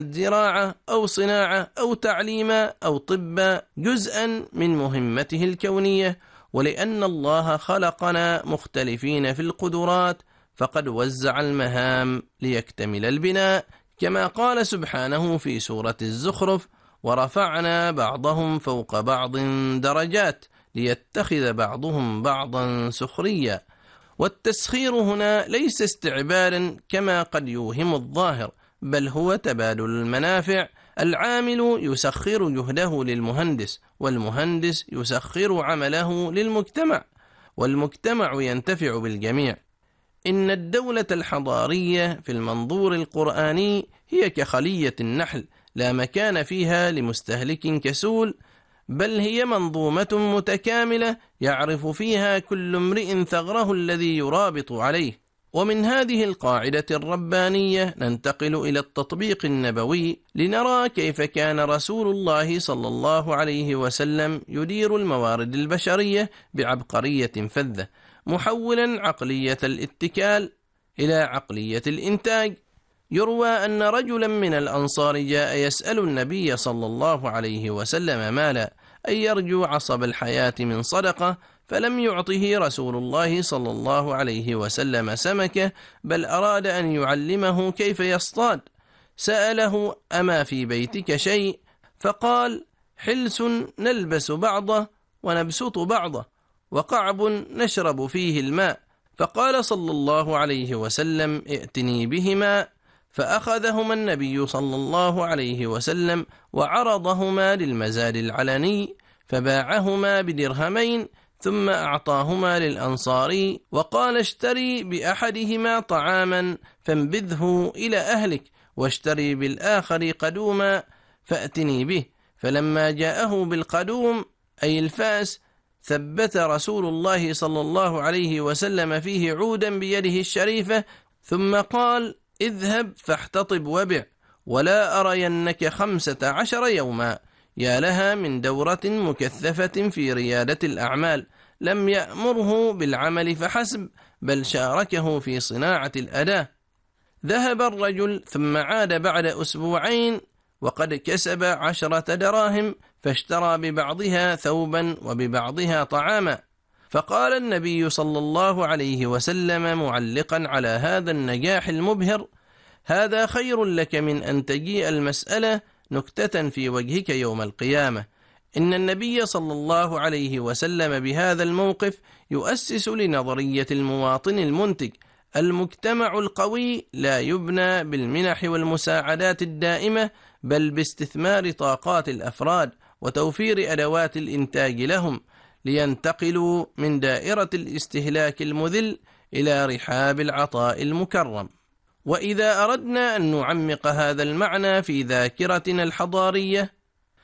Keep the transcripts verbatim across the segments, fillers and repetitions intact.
زراعة أو صناعة أو تعليم أو طب جزءا من مهمته الكونية، ولأن الله خلقنا مختلفين في القدرات فقد وزع المهام ليكتمل البناء، كما قال سبحانه في سورة الزخرف: ورفعنا بعضهم فوق بعض درجات ليتخذ بعضهم بعضا سخريا. والتسخير هنا ليس استعبادا كما قد يوهم الظاهر، بل هو تبادل المنافع. العامل يسخر جهده للمهندس، والمهندس يسخر عمله للمجتمع، والمجتمع ينتفع بالجميع. إن الدولة الحضارية في المنظور القرآني هي كخلية النحل، لا مكان فيها لمستهلك كسول، بل هي منظومة متكاملة يعرف فيها كل امرئ ثغره الذي يرابط عليه. ومن هذه القاعدة الربانية ننتقل إلى التطبيق النبوي لنرى كيف كان رسول الله صلى الله عليه وسلم يدير الموارد البشرية بعبقرية فذة، محولا عقلية الاتكال إلى عقلية الإنتاج. يروى أن رجلا من الأنصار جاء يسأل النبي صلى الله عليه وسلم مالا، أي يرجو عصب الحياة من صدقة، فلم يعطه رسول الله صلى الله عليه وسلم سمكة، بل أراد أن يعلمه كيف يصطاد. سأله: أما في بيتك شيء؟ فقال: حلس نلبس بعضه ونبسط بعضه، وقعب نشرب فيه الماء. فقال صلى الله عليه وسلم: ائتني بهما. فأخذهما النبي صلى الله عليه وسلم وعرضهما للمزاد العلني، فباعهما بدرهمين، ثم أعطاهما للأنصاري وقال: اشتري بأحدهما طعاما فانبذه إلى أهلك، واشتري بالآخر قدوما فأتني به. فلما جاءه بالقدوم أي الفاس، ثبت رسول الله صلى الله عليه وسلم فيه عودا بيده الشريفة، ثم قال: اذهب فاحتطب وبع، ولا أرينك خمسة عشر يوما. يا لها من دورة مكثفة في ريادة الأعمال، لم يأمره بالعمل فحسب، بل شاركه في صناعة الأداة. ذهب الرجل ثم عاد بعد أسبوعين وقد كسب عشرة دراهم، فاشترى ببعضها ثوبا وببعضها طعاما. فقال النبي صلى الله عليه وسلم معلقا على هذا النجاح المبهر: هذا خير لك من أن تجيء المسألة نكتة في وجهك يوم القيامة. إن النبي صلى الله عليه وسلم بهذا الموقف يؤسس لنظرية المواطن المنتج. المجتمع القوي لا يبنى بالمنح والمساعدات الدائمة، بل باستثمار طاقات الأفراد وتوفير أدوات الإنتاج لهم، لينتقلوا من دائرة الاستهلاك المذل إلى رحاب العطاء المكرم. وإذا أردنا أن نعمق هذا المعنى في ذاكرتنا الحضارية،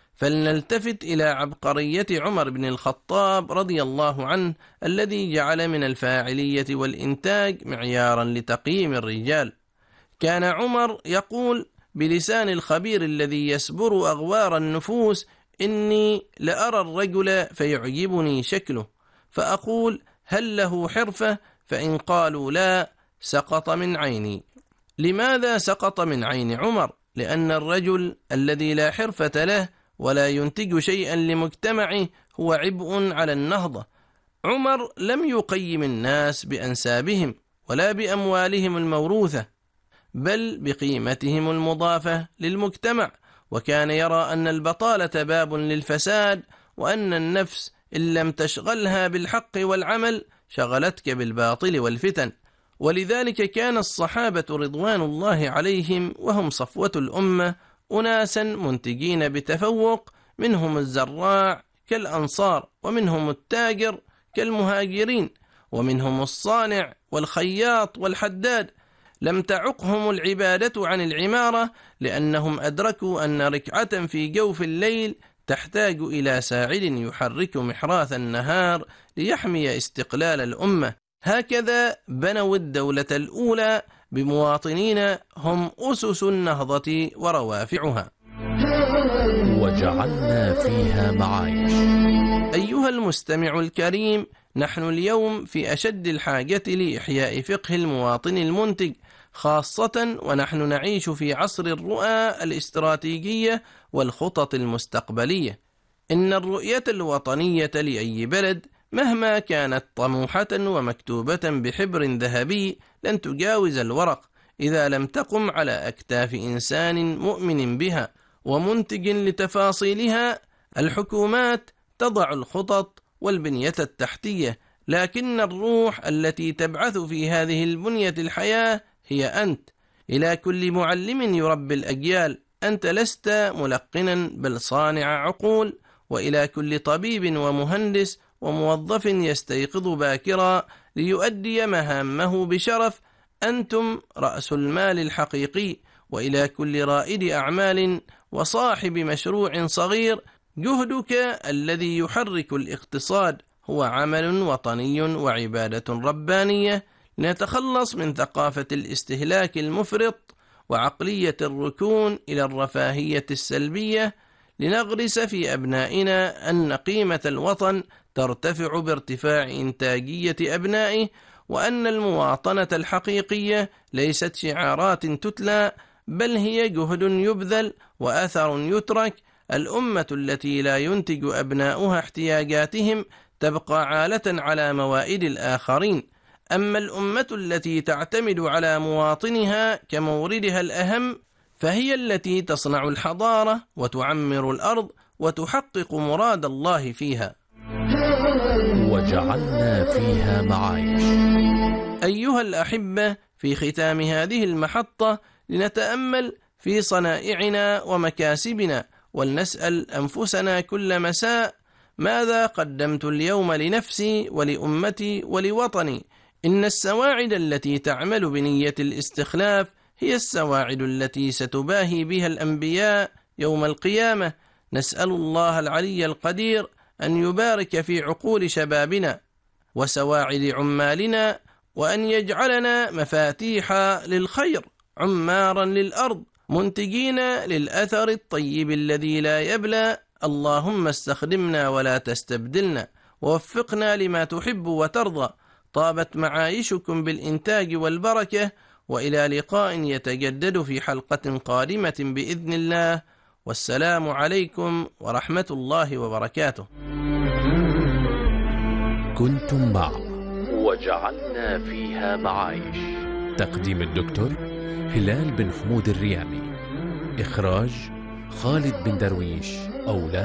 فلنلتفت إلى عبقرية عمر بن الخطاب رضي الله عنه، الذي جعل من الفاعلية والإنتاج معيارا لتقييم الرجال. كان عمر يقول بلسان الخبير الذي يسبر أغوار النفوس: إني لأرى الرجل فيعجبني شكله، فأقول: هل له حرفة؟ فإن قالوا لا، سقط من عيني. لماذا سقط من عين عمر؟ لأن الرجل الذي لا حرفة له ولا ينتج شيئا لمجتمعه هو عبء على النهضة. عمر لم يقيم الناس بأنسابهم ولا بأموالهم الموروثة، بل بقيمتهم المضافة للمجتمع، وكان يرى أن البطالة باب للفساد، وأن النفس إن لم تشغلها بالحق والعمل شغلتك بالباطل والفتن. ولذلك كان الصحابة رضوان الله عليهم وهم صفوة الأمة أناسا منتجين بتفوق، منهم الزراع كالأنصار، ومنهم التاجر كالمهاجرين، ومنهم الصانع والخياط والحداد. لم تعقهم العبادة عن العمارة، لأنهم أدركوا أن ركعة في جوف الليل تحتاج إلى ساعد يحرك محراث النهار ليحمي استقلال الأمة. هكذا بنوا الدولة الأولى بمواطنين هم أسس النهضة وروافعها. وجعلنا فيها معايش. أيها المستمع الكريم، نحن اليوم في أشد الحاجة لإحياء فقه المواطن المنتج، خاصة ونحن نعيش في عصر الرؤى الاستراتيجية والخطط المستقبلية. إن الرؤية الوطنية لأي بلد مهما كانت طموحة ومكتوبة بحبر ذهبي لن تجاوز الورق إذا لم تقم على أكتاف إنسان مؤمن بها ومنتج لتفاصيلها. الحكومات تضع الخطط والبنية التحتية، لكن الروح التي تبعث في هذه البنية الحياة هي أنت. إلى كل معلم يربي الأجيال: أنت لست ملقنا بل صانع عقول. وإلى كل طبيب ومهندس وموظف يستيقظ باكرا ليؤدي مهامه بشرف: أنتم رأس المال الحقيقي. وإلى كل رائد أعمال وصاحب مشروع صغير: جهدك الذي يحرك الاقتصاد هو عمل وطني وعبادة ربانية، لنتخلص من ثقافة الاستهلاك المفرط وعقلية الركون إلى الرفاهية السلبية، لنغرس في أبنائنا أن قيمة الوطن ترتفع بارتفاع إنتاجية أبنائه، وأن المواطنة الحقيقية ليست شعارات تتلى بل هي جهد يبذل وأثر يترك. الأمة التي لا ينتج أبناؤها احتياجاتهم تبقى عالة على موائد الآخرين، أما الأمة التي تعتمد على مواطنها كموردها الأهم فهي التي تصنع الحضارة وتعمر الأرض وتحقق مراد الله فيها. وجعلنا فيها معايش. أيها الأحبة، في ختام هذه المحطة لنتأمل في صنائعنا ومكاسبنا، ولنسأل أنفسنا كل مساء: ماذا قدمت اليوم لنفسي ولأمتي ولوطني؟ إن السواعد التي تعمل بنية الاستخلاف هي السواعد التي ستباهي بها الأنبياء يوم القيامة. نسأل الله العلي القدير أن يبارك في عقول شبابنا وسواعد عمالنا، وأن يجعلنا مفاتيح للخير، عمارا للأرض، منتجين للأثر الطيب الذي لا يبلى. اللهم استخدمنا ولا تستبدلنا، ووفقنا لما تحب وترضى. طابت معايشكم بالإنتاج والبركة، وإلى لقاء يتجدد في حلقة قادمة بإذن الله، والسلام عليكم ورحمة الله وبركاته. كنتم مع وجعلنا فيها معايش. تقديم الدكتور هلال بن حمود الريامي. إخراج خالد بن درويش. أولاد